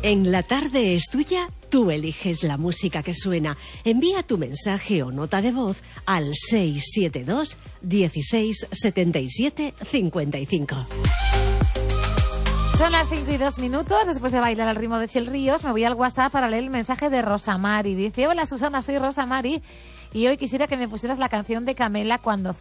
En La Tarde es Tuya, tú eliges la música que suena. Envía tu mensaje o nota de voz al 672 16 77 55. Son las 5:02. Después de bailar al ritmo de Sil Ríos, me voy al WhatsApp para leer el mensaje de Rosa Mari. Dice: hola Susana, soy Rosa Mari y hoy quisiera que me pusieras la canción de Camela, Cuando